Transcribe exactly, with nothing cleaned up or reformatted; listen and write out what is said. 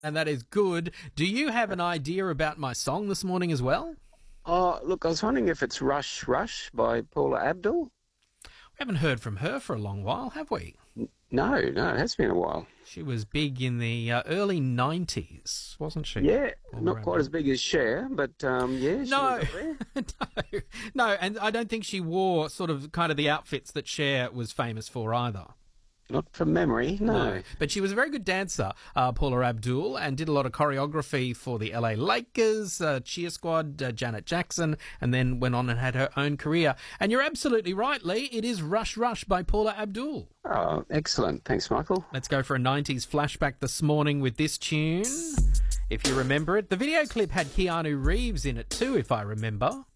And that is good. Do you have an idea about my song this morning as well? Oh, look, I was wondering if it's Rush Rush by Paula Abdul. We haven't heard from her for a long while, have we? No, no, it has been a while. She was big in the uh, early nineties, wasn't she? Yeah, Paula not quite Abdul. as big as Cher, but um, yeah, she No. was up there. no, no, and I don't think she wore sort of kind of the outfits that Cher was famous for either. Not from memory, no. But she was a very good dancer, uh, Paula Abdul, and did a lot of choreography for the L A Lakers, uh, Cheer Squad, uh, Janet Jackson, and then went on and had her own career. And you're absolutely right, Lee. It is Rush Rush by Paula Abdul. Oh, excellent. Thanks, Michael. Let's go for a nineties flashback this morning with this tune. If you remember it, the video clip had Keanu Reeves in it too, if I remember.